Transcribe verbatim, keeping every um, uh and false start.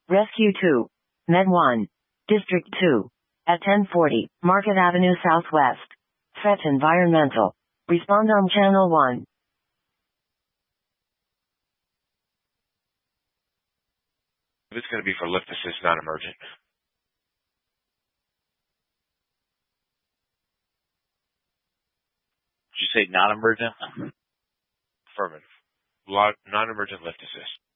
Rescue two. Med one. District two. At ten forty, Market Avenue Southwest. Threat environmental. Respond on channel one. It's going to be for lift assist, non-emergent. Did you say non-emergent? Affirmative. Non-emergent lift assist.